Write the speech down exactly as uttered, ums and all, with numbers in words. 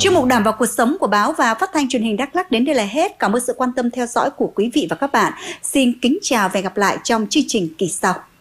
Chuyên mục Đảng và Cuộc sống của báo và Phát thanh Truyền hình Đắk Lắk đến đây là hết. Cảm ơn sự quan tâm theo dõi của quý vị và các bạn. Xin kính chào và hẹn gặp lại trong chương trình kỳ sau.